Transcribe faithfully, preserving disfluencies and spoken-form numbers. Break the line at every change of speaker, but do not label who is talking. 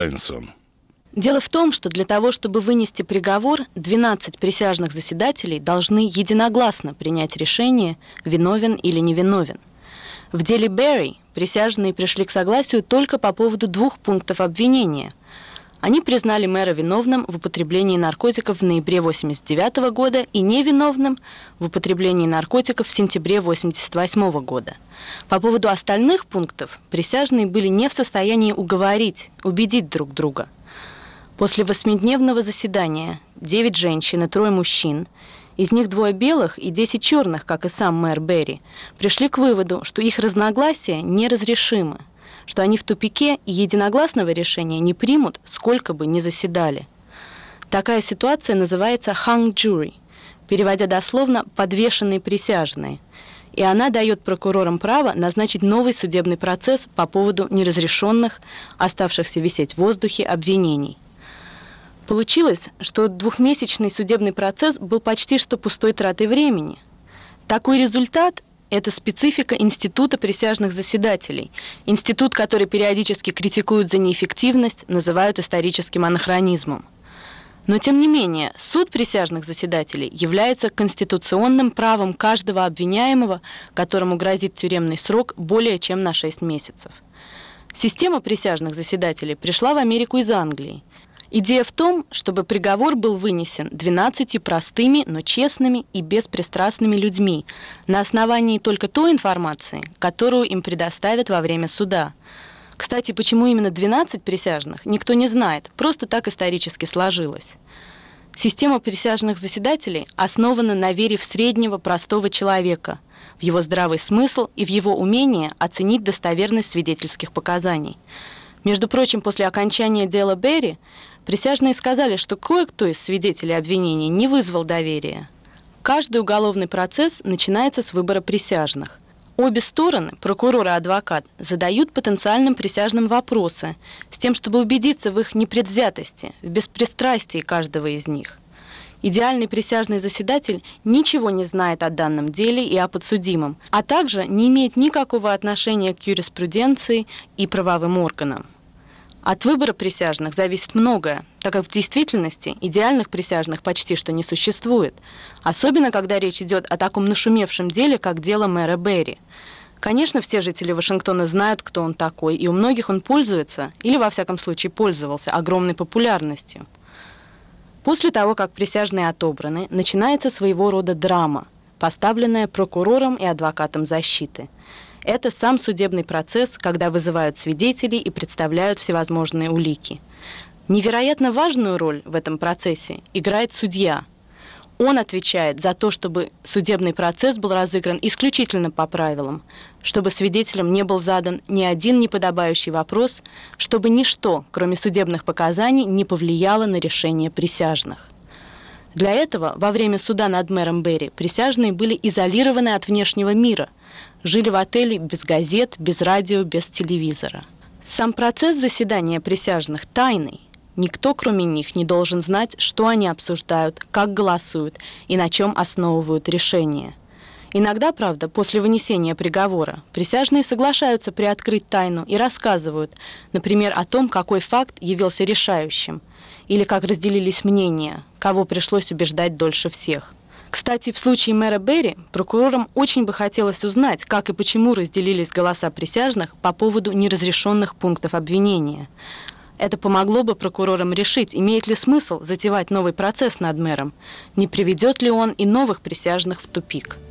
Дело в том, что для того, чтобы вынести приговор, двенадцать присяжных заседателей должны единогласно принять решение, виновен или невиновен. В деле Берри присяжные пришли к согласию только по поводу двух пунктов обвинения. Они признали мэра виновным в употреблении наркотиков в ноябре восемьдесят девятого года и невиновным в употреблении наркотиков в сентябре восемьдесят восьмого года. По поводу остальных пунктов присяжные были не в состоянии уговорить, убедить друг друга. После восьмидневного заседания девять женщин и трое мужчин, из них двое белых и десять черных, как и сам мэр Берри, пришли к выводу, что их разногласия неразрешимы, что они в тупике и единогласного решения не примут, сколько бы ни заседали. Такая ситуация называется hung jury, переводя дословно «подвешенные присяжные», и она дает прокурорам право назначить новый судебный процесс по поводу неразрешенных, оставшихся висеть в воздухе обвинений. Получилось, что двухмесячный судебный процесс был почти что пустой тратой времени. Такой результат – это специфика института присяжных заседателей, институт, который периодически критикуют за неэффективность, называют историческим анахронизмом. Но, тем не менее, суд присяжных заседателей является конституционным правом каждого обвиняемого, которому грозит тюремный срок более чем на шесть месяцев. Система присяжных заседателей пришла в Америку из Англии. Идея в том, чтобы приговор был вынесен двенадцатью простыми, но честными и беспристрастными людьми на основании только той информации, которую им предоставят во время суда. Кстати, почему именно двенадцать присяжных, никто не знает, просто так исторически сложилось. Система присяжных заседателей основана на вере в среднего простого человека, в его здравый смысл и в его умение оценить достоверность свидетельских показаний. Между прочим, после окончания дела Берри присяжные сказали, что кое-кто из свидетелей обвинений не вызвал доверия. Каждый уголовный процесс начинается с выбора присяжных. Обе стороны, прокурор и адвокат, задают потенциальным присяжным вопросы с тем, чтобы убедиться в их непредвзятости, в беспристрастии каждого из них. Идеальный присяжный заседатель ничего не знает о данном деле и о подсудимом, а также не имеет никакого отношения к юриспруденции и правовым органам. От выбора присяжных зависит многое, так как в действительности идеальных присяжных почти что не существует, особенно когда речь идет о таком нашумевшем деле, как дело мэра Берри. Конечно, все жители Вашингтона знают, кто он такой, и у многих он пользуется, или во всяком случае пользовался, огромной популярностью. После того, как присяжные отобраны, начинается своего рода драма, поставленная прокурором и адвокатом защиты. Это сам судебный процесс, когда вызывают свидетелей и представляют всевозможные улики. Невероятно важную роль в этом процессе играет судья. Он отвечает за то, чтобы судебный процесс был разыгран исключительно по правилам, чтобы свидетелям не был задан ни один неподобающий вопрос, чтобы ничто, кроме судебных показаний, не повлияло на решение присяжных. Для этого во время суда над мэром Берри присяжные были изолированы от внешнего мира, жили в отеле без газет, без радио, без телевизора. Сам процесс заседания присяжных тайный. Никто, кроме них, не должен знать, что они обсуждают, как голосуют и на чем основывают решения. Иногда, правда, после вынесения приговора присяжные соглашаются приоткрыть тайну и рассказывают, например, о том, какой факт явился решающим, или как разделились мнения, кого пришлось убеждать дольше всех. Кстати, в случае мэра Берри прокурорам очень бы хотелось узнать, как и почему разделились голоса присяжных по поводу неразрешенных пунктов обвинения. Это помогло бы прокурорам решить, имеет ли смысл затевать новый процесс над мэром, не приведет ли он и новых присяжных в тупик.